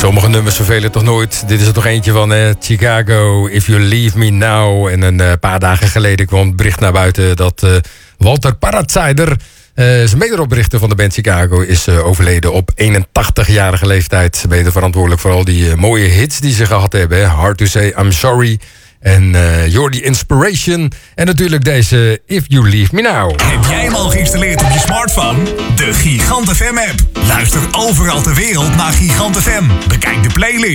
Sommige nummers vervelen toch nooit. Dit is er toch eentje van Chicago, If You Leave Me Now. En een paar dagen geleden kwam het bericht naar buiten dat Walter Paratzaider, zijn medeoprichter van de band Chicago, is overleden op 81-jarige leeftijd. Mede verantwoordelijk voor al die mooie hits die ze gehad hebben. Hè. Hard to Say I'm Sorry. En You're the Inspiration. En natuurlijk deze If You Leave Me Now. Heb jij hem al geïnstalleerd op je smartphone? De Gigant FM app. Luister overal ter wereld naar Gigant FM. Bekijk de playlist.